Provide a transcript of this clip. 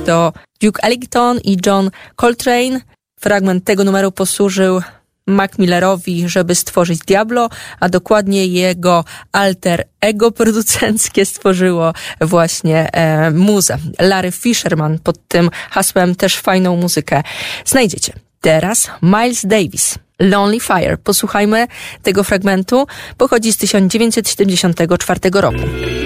to Duke Ellington i John Coltrane. Fragment tego numeru posłużył Mac Millerowi, żeby stworzyć Diablo, a dokładnie jego alter ego producenckie stworzyło właśnie muzę. Larry Fisherman, pod tym hasłem też fajną muzykę znajdziecie. Teraz Miles Davis, Lonely Fire. Posłuchajmy tego fragmentu. Pochodzi z 1974 roku.